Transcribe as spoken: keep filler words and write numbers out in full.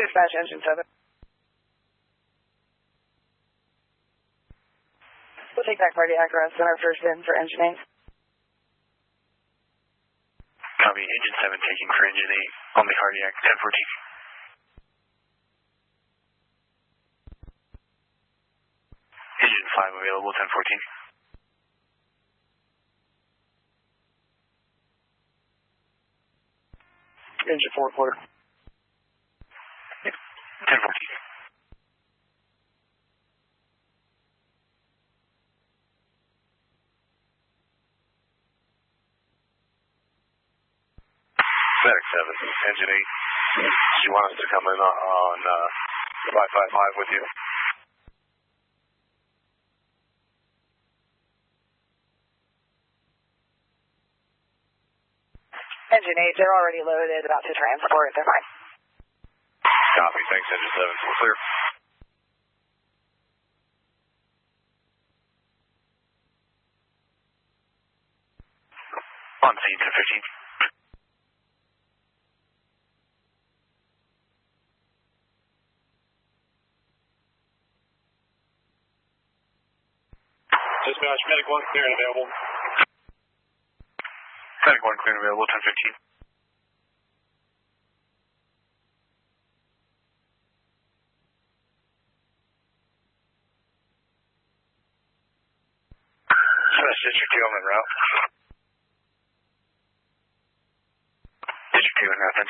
Dispatch engine seven. We'll take that cardiac arrest on our first in for engine eight. Copy, engine seven taking for engine eight on the cardiac, ten fourteen. Engine five available, ten fourteen. Engine four quarter. ten fourteen. Medic seven, engine eight. She wants us to come in on, on uh, five five five with you. Engine eight, they're already loaded, about to transport, they're fine. Copy, thanks, engine seven. We're clear. On scene, ten fifteen. Dispatch, medic one clear and available. Medic one clear and available, ten fifteen. Dispatch, District two, I'm en route.